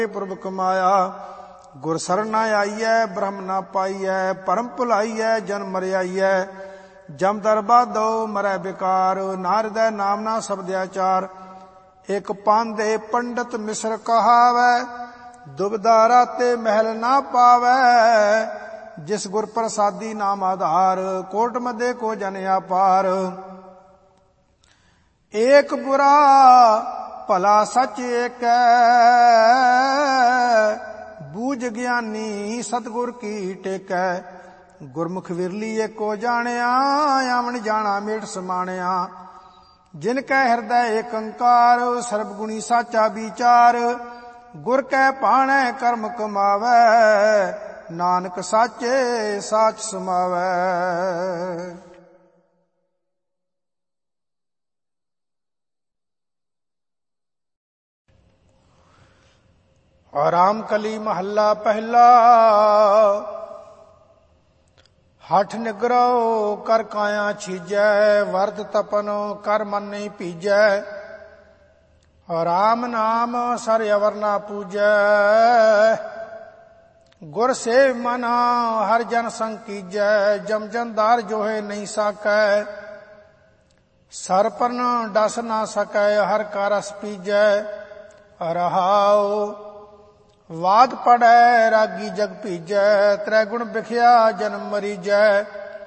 ਪੁਰਬ ਕਮਾਇਆ। ਗੁਰ ਸਰਨ ਨਾ ਆਈਐ ਬ੍ਰਹਮ ਨਾ ਪਾਈਐ। ਭਰਮ ਭੁਲਾਈਐ ਜਨ ਮਰਿਆਈਐ। ਜਮ ਦਰਬਾਦੋ ਮਰੈ ਬਿਕਾਰ। ਨਾ ਹਿਰਦੈ ਨਾਮ ਨਾ ਸਬਦਿਆਚਾਰ। ਇਕ ਪਾਂਧੇ ਪੰਡਤ ਮਿਸਰ ਕਹਾਵੈ। ਦੁਬਿਧਾ ਰਾਤੇ ਮਹਿਲ ਨਾ ਪਾਵੈ। ਜਿਸ ਗੁਰ ਪ੍ਰਸਾਦੀ ਨਾਮ ਆਧਾਰ। ਕੋਟ ਮਧੇ ਕੋ ਜਨ ਆਪਾਰ। ਏਕ ਬੁਰਾ ਭਲਾ ਸਚ ਏਕੈ। ਬੂਝ ਗਿਆਨੀ ਸਤਿਗੁਰ ਕੀ ਟੇਕੈ। ਗੁਰਮੁਖ ਵਿਰਲੀ ਏਕੋ ਜਾਣਿਆ। ਆਵਣ ਜਾਣਾ ਮੇਟ ਸਮਾਣਿਆ। ਜਿਨ ਕੈ ਹਿਰਦੈ ਏਕ ਓੰਕਾਰ। ਸਰਬ ਗੁਣੀ ਸਾਚਾ ਵਿਚਾਰ। ਗੁਰ ਕੈ ਭਾਣੈ ਕਰਮ ਕਮਾਵੈ। ਨਾਨਕ ਸਾਚੇ ਸਾਚ ਸਮਾਵੈ। ਆਰਾਮ ਕਲੀ ਮਹੱਲਾ ਪਹਿਲਾ। ਹਠ ਨਿਗਰੋ ਕਰ ਕਾਇਆ ਛੀਜੈ। ਵਰਤ ਤਪਨ ਕਰ ਮਨ ਨਹੀਂ ਭੀਜੈ। ਰਾਮ ਨਾਮ ਸਰ ਅਵਰ ਨਾ ਪੂਜੈ। ਗੁਰ ਸੇਵ ਮਨ ਹਰ ਜਨ ਸੰਗ ਕੀਜੈ। ਜਮ ਜਨਦਾਰ ਜੋਹੇ ਨਹੀਂ ਸਾਕੈ। ਸਰਪਨ ਡਸ ਨਾ ਸਕੈ ਹਰ ਕਾ ਰਸ ਪੀਜੈ। ਰਹਾਉ ਵਾਦ ਪੜੈ ਰਾਗੀ ਜਗ ਭੀਜੈ। ਤ੍ਰੈ ਗੁਣ ਬਿਖਿਆ ਜਨਮ ਮਰੀਜੈ।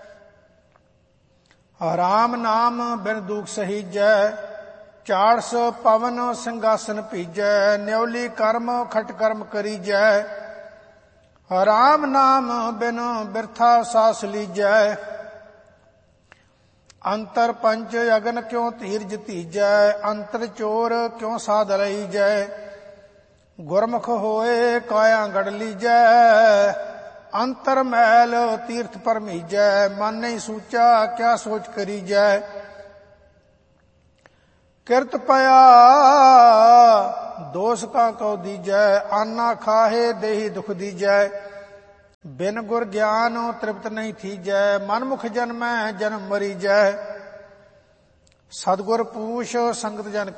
ਰਾਮ ਨਾਮ ਬਿਨ ਦੁਖ ਸਹੀਜੈ। ਚਾੜਸ ਪਵਨ ਸਿੰਘਾਸਨ ਭੀਜੈ। ਨਿਉਲੀ ਕਰਮ ਖਟ ਕਰਮ ਕਰੀਜੈ। ਰਾਮ ਨਾਮ ਬਿਨ ਬਿਰਥਾ ਸਾਸ ਲੀਜੈ। ਅੰਤਰ ਪੰਚ ਅਗਨ ਕਿਉ ਧੀਰਜ ਧੀਜੈ। ਅੰਤਰ ਚੋਰ ਕਿਉ ਸਾਧ ਲਈਜੈ। ਗੁਰਮੁਖ ਹੋਏ ਕਾਇਆ ਗੜ ਲੀਜੈ। ਅੰਤਰ ਮੈਲ ਤੀਰਥ ਪਰਮੀਜੈ। ਮਨ ਨਹੀਂ ਸੂਚਾ ਕਿਆ ਸੋਚ ਕਰੀਜੈ। ਕਿਰਤ ਪਿਆ ਦੋਸ ਕਾ ਕਉ ਦੀਜੈ। ਆਨਾ ਖਾਹੇ ਦੇਹੀ ਦੁਖ ਦੀਜੈ। ਬਿਨ ਗੁਰ ਗਿਆਨ ਤ੍ਰਿਪਤ ਨਹੀਂ ਥੀਜੈ। ਮਨਮੁਖ ਜਨਮੈ ਜਨਮ ਮਰੀਜੈ। ਸਤਿਗੁਰ ਪੂਛ ਸੰਗਤ ਜਨ